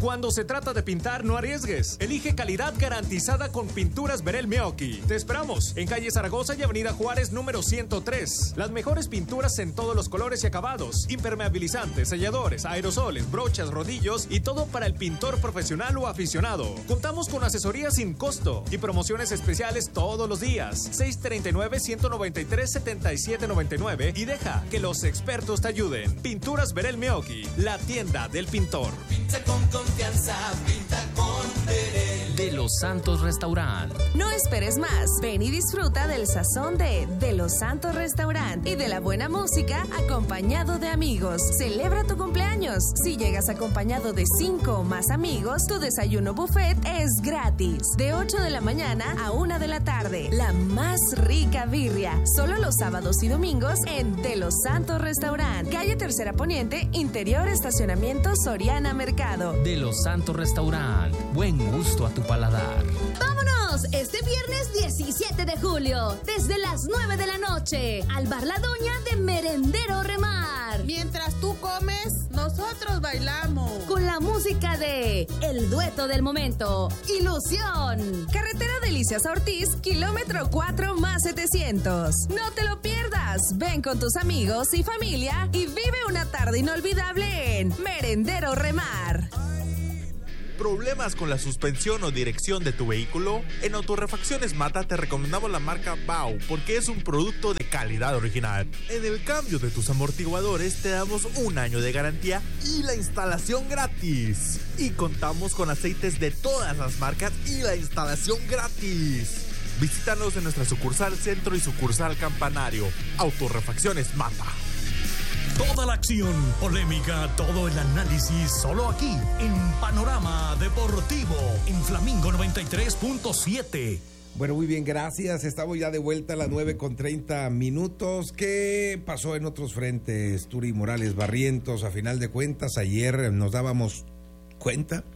Cuando se trata de pintar, no arriesgues. Elige calidad garantizada con Pinturas Verel Meoqui. Te esperamos en calle Zaragoza y avenida Juárez número 103. Las mejores pinturas en todos los colores y acabados. Impermeabilizantes, selladores, aerosoles, brochas, rodillos y todo para el pintor profesional o aficionado. Contamos con asesoría sin costo y promociones especiales todos los días. 639-193-7799 y deja que los expertos te ayuden. Pinturas Verel Meoqui, la tienda del pintor. Pinta con confianza, pinta con Verel. De Los Santos Restaurant. No esperes más. Ven y disfruta del sazón de Los Santos Restaurant y de la buena música acompañado de amigos. Celebra tu cumpleaños. Si llegas acompañado de 5 o más amigos, tu desayuno buffet es gratis. De 8 de la mañana a 1 de la tarde. La más rica birria. Solo los sábados y domingos en De Los Santos Restaurant. Calle Tercera Poniente, interior estacionamiento Soriana Mercado. De Los Santos Restaurant. Buen gusto a tu paladar. ¡Vámonos! Este viernes 17 de julio, desde las 9 de la noche, al Bar La Doña de Merendero Remar. Mientras tú comes, nosotros bailamos. Con la música de El Dueto del Momento, Ilusión. Carretera Delicias Ortiz, kilómetro 4 más 700. No te lo pierdas. Ven con tus amigos y familia y vive una tarde inolvidable en Merendero Remar. ¿Problemas con la suspensión o dirección de tu vehículo? En Autorrefacciones Mata te recomendamos la marca BAU porque es un producto de calidad original. En el cambio de tus amortiguadores te damos 1 año de garantía y la instalación gratis. Y contamos con aceites de todas las marcas y la instalación gratis. Visítanos en nuestra sucursal Centro y sucursal Campanario. Autorrefacciones Mata. Toda la acción, polémica, todo el análisis, solo aquí, en Panorama Deportivo, en Flamingo 93.7. Bueno, muy bien, gracias. Estamos ya de vuelta a las 9:30. ¿Qué pasó en otros frentes, Turi Morales Barrientos? A final de cuentas, ayer nos dábamos cuenta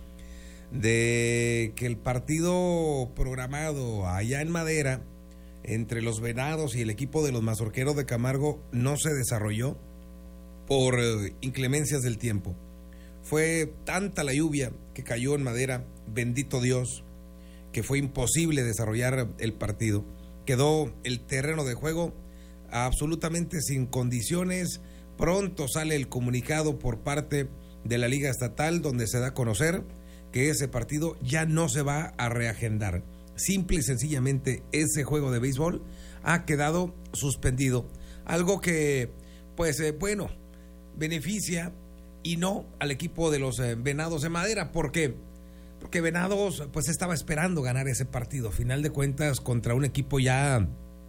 de que el partido programado allá en Madera, entre los Venados y el equipo de los Mazorqueros de Camargo, no se desarrolló por inclemencias del tiempo. Fue tanta la lluvia que cayó en Madera, bendito Dios, que fue imposible desarrollar el partido. Quedó el terreno de juego absolutamente sin condiciones. Pronto sale el comunicado por parte de la Liga Estatal donde se da a conocer que ese partido ya no se va a reagendar. Simple y sencillamente ese juego de béisbol ha quedado suspendido. Algo que, pues, beneficia y no al equipo de los Venados de Madera. ¿Por qué? Porque Venados pues estaba esperando ganar ese partido, a final de cuentas contra un equipo ya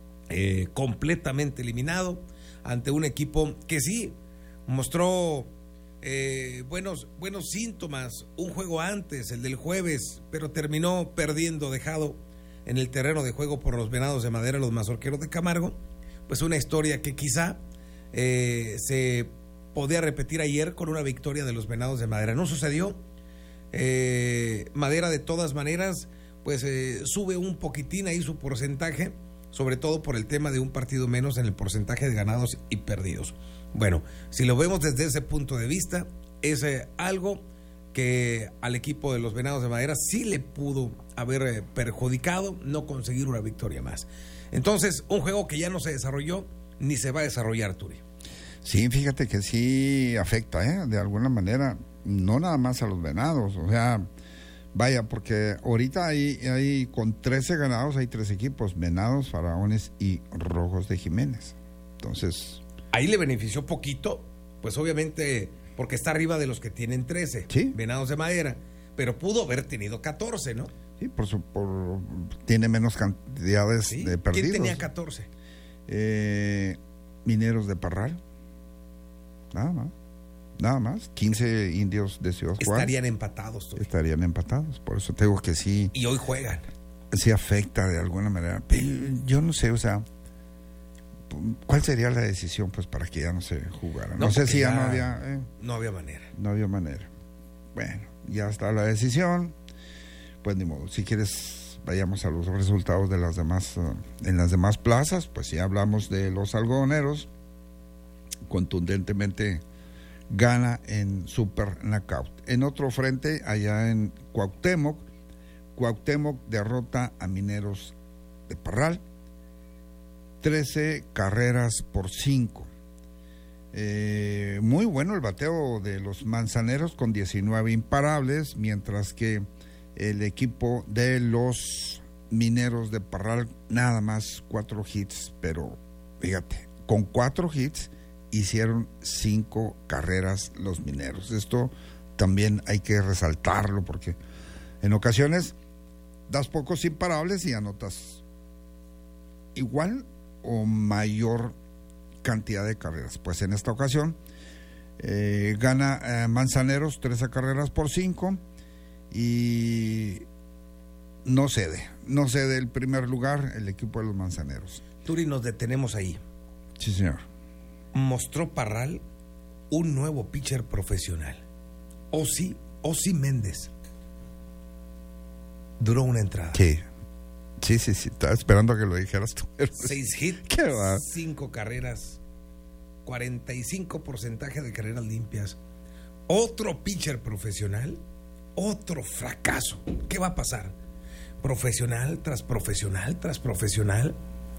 completamente eliminado, ante un equipo que sí mostró buenos síntomas un juego antes, el del jueves, pero terminó perdiendo, dejado en el terreno de juego por los Venados de Madera, los Mazorqueros de Camargo. Pues una historia que quizá se podía repetir ayer con una victoria de los Venados de Madera. No sucedió. Madera, de todas maneras, pues sube un poquitín ahí su porcentaje, sobre todo por el tema de un partido menos en el porcentaje de ganados y perdidos. Bueno, si lo vemos desde ese punto de vista, es algo que al equipo de los Venados de Madera sí le pudo haber perjudicado no conseguir una victoria más. Entonces, un juego que ya no se desarrolló ni se va a desarrollar, Turi. Sí, fíjate que sí afecta, de alguna manera, no nada más a los Venados, o sea, vaya, porque ahorita hay con 13 ganados, hay 3 equipos, Venados, Faraones y Rojos de Jiménez. Entonces, ahí le benefició poquito, pues obviamente, porque está arriba de los que tienen 13, ¿sí? Venados de Madera, pero pudo haber tenido 14, ¿no? Sí, tiene menos cantidades, ¿sí?, de perdidos. ¿Quién tenía 14? Mineros de Parral. Nada más. 15 indios de Ciudad Juárez. Estarían empatados. Estarían empatados. Por eso te digo que sí. Y hoy juegan. Sí afecta de alguna manera. Pero yo no sé, o sea, ¿cuál sería la decisión pues para que ya no se jugara? No sé si ya no había... no había manera. No había manera. Bueno, ya está la decisión. Pues ni modo. Si quieres, vayamos a los resultados de las demás, en las demás plazas. Pues ya hablamos de los algodoneros. Contundentemente gana en super knockout. En otro frente, allá en Cuauhtémoc derrota a Mineros de Parral 13 carreras por 5. Muy bueno el bateo de los manzaneros con 19 imparables, mientras que el equipo de los Mineros de Parral nada más 4 hits, pero fíjate, con 4 hits hicieron 5 carreras los Mineros. Esto también hay que resaltarlo, porque en ocasiones das pocos imparables y anotas igual o mayor cantidad de carreras. Pues en esta ocasión gana Manzaneros 13 carreras por 5 y no cede el primer lugar el equipo de los Manzaneros. Turi, nos detenemos ahí. Sí, señor. Mostró Parral un nuevo pitcher profesional. Osi Méndez. Duró una entrada. Sí, estaba esperando a que lo dijeras tú. 6 hits, ¿Qué va? 5 carreras, 45% de carreras limpias. Otro pitcher profesional, otro fracaso. ¿Qué va a pasar? Profesional tras profesional tras profesional.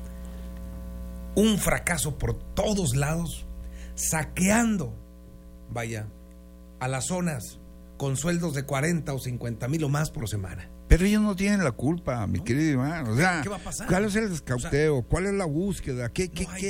Un fracaso por todos lados, saqueando, vaya, a las zonas con sueldos de 40 o 50 mil o más por semana. Pero ellos no tienen la culpa, mi querido Iván. O sea, ¿qué va a pasar? ¿cuál es el escauteo? ¿Cuál es la búsqueda? ¿Qué